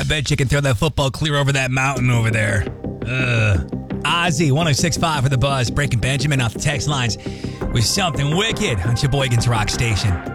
I bet you can throw that football clear over that mountain over there. Ozzy, 106.5 for the Buzz, breaking Benjamin off the text lines with something wicked on Sheboygan's Rock Station.